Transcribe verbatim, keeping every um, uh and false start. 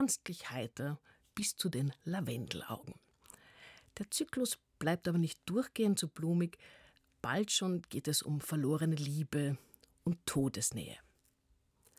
ernstlich heiter bis zu den Lavendelaugen. Der Zyklus bleibt aber nicht durchgehend so blumig. Bald schon geht es um verlorene Liebe und Todesnähe.